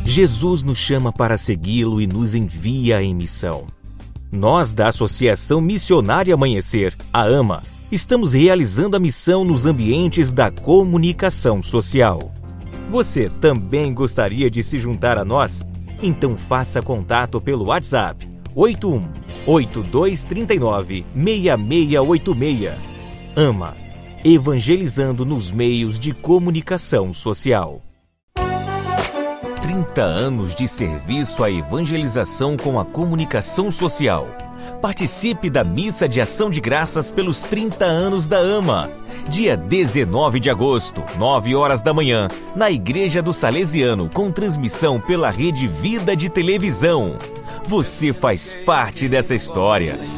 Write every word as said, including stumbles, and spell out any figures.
Jesus nos chama para segui-lo e nos envia em missão. Nós, da Associação Missionária Amanhecer, a AMA, estamos realizando a missão nos ambientes da comunicação social. Você também gostaria de se juntar a nós? Então faça contato pelo WhatsApp oito um oito dois três nove seis seis oito seis. AMA, evangelizando nos meios de comunicação social. trinta anos de serviço à evangelização com a comunicação social. Participe da Missa de Ação de Graças pelos trinta anos da AMA. Dia dezenove de agosto, nove horas da manhã, na Igreja do Salesiano, com transmissão pela Rede Vida de Televisão. Você faz parte dessa história.